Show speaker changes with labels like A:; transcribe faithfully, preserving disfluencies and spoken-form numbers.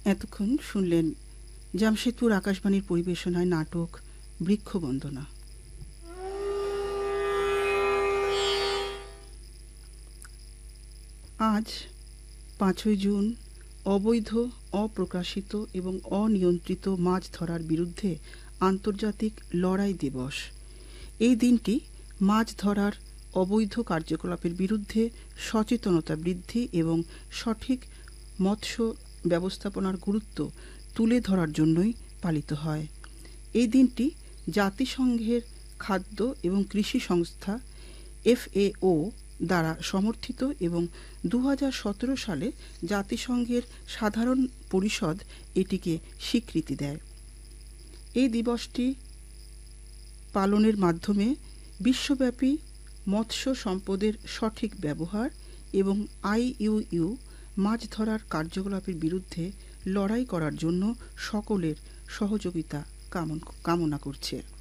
A: এতক্ষণ শুনলেন জামশেদপুর আকাশবাণীর পরিবেশনায় নাটক বৃক্ষবন্দনা। আজ পাঁচই জুন অবৈধ, অপ্রকাশিত এবং অনিয়ন্ত্রিত মাছ ধরার বিরুদ্ধে আন্তর্জাতিক লড়াই দিবস। এই দিনটি মাছ ধরার অবৈধ কার্যকলাপের বিরুদ্ধে সচেতনতা বৃদ্ধি এবং সঠিক মৎস্য ব্যবস্থাপনার গুরুত্ব তুলে ধরার জন্যই পালিত হয়। এই দিনটি জাতিসংঘের খাদ্য এবং কৃষি সংস্থা এফ এ ও দ্বারা সমর্থিত এবং দু হাজার সতেরো সালে জাতিসংঘের সাধারণ পরিষদ এটিকে স্বীকৃতি দেয়। এই দিবসটি পালনের মাধ্যমে বিশ্বব্যাপী মৎস্য সম্পদের সঠিক ব্যবহার এবং আই ইউ ইউ মাছ ধরার কার্যকলাপের বিরুদ্ধে লড়াই করার জন্য সকলের সহযোগিতা কামনা করছে।